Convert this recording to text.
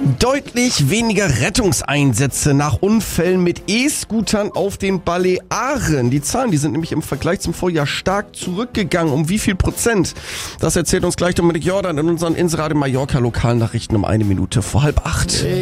Deutlich weniger Rettungseinsätze nach Unfällen mit E-Scootern auf den Balearen. Die Zahlen, die sind nämlich im Vergleich zum Vorjahr stark zurückgegangen. Um wie viel Prozent? Das erzählt uns gleich Dominik Jordan in unseren Inseradio Mallorca Lokalnachrichten um 1 Minute vor 7:30.